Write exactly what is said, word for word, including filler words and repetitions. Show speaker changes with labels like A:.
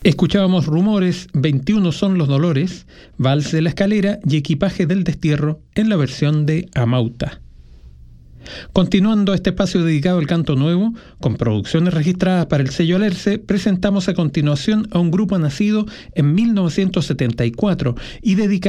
A: Escuchábamos Rumores, veintiuno son los dolores, Vals de la escalera y Equipaje del destierro en la versión de Amauta. Continuando este espacio dedicado al canto nuevo, con producciones registradas para el sello Alerce, presentamos a continuación a un grupo nacido en mil novecientos setenta y cuatro y dedicado